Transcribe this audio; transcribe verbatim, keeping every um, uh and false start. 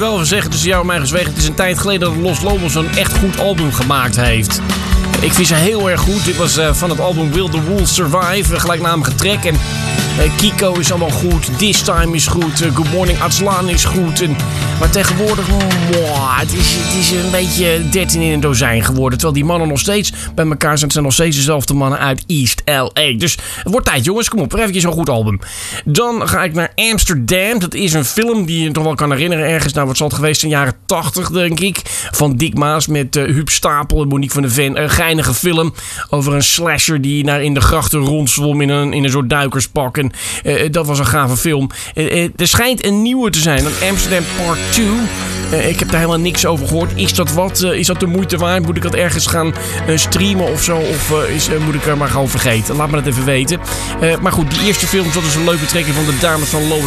wel even zeggen tussen jou en mij gezwegen. Het is een tijd geleden dat Los Lobos een echt goed album gemaakt heeft. Ik vind ze heel erg goed. Dit was uh, van het album Will the Wolves Survive. Een gelijknamige track. En uh, Kiko is allemaal goed. This Time is goed. Uh, Good Morning Atslan is goed. En, maar tegenwoordig, mwah, het, is, het is een beetje dertien in een dozijn geworden. Terwijl die mannen nog steeds bij elkaar zijn. Het zijn nog steeds dezelfde mannen uit East L A. Dus het wordt tijd, jongens. Kom op, even zo'n goed album. Dan ga ik naar Amsterdam. Dat is een film die je toch wel kan herinneren ergens. Nou, wat zal het geweest zijn? Jaren tachtig, denk ik. Van Dick Maas met uh, Huub Stapel en Monique van der Ven. Een geinige film over een slasher die naar in de grachten rondzwom in een, in een soort duikerspak. En uh, dat was een gave film. Uh, uh, er schijnt een nieuwe te zijn. Een Amsterdam Part twee. Uh, ik heb daar helemaal niks over gehoord. Is dat wat? Uh, is dat de moeite waard? Moet ik dat ergens gaan uh, streamen of zo? Of uh, is, uh, moet ik er maar gewoon vergeten? Laat me dat even weten. Uh, maar goed, die eerste film, dat is een leuke trekking van de dames van Low